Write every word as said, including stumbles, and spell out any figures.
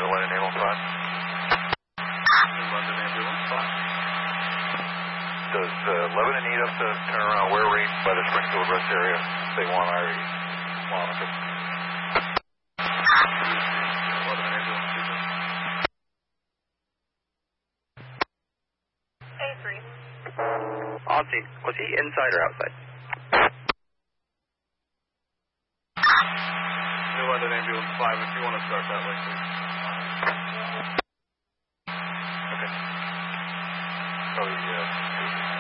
New London Ambulance five. New London Ambulance five. Does uh, Lebanon need us to turn around? Where are we by the Springfield rest area? They want I R E. Monica. Lebanon Ambulance two. A three. On scene. Was he inside or outside? New London Ambulance five, if you want to start that way, please.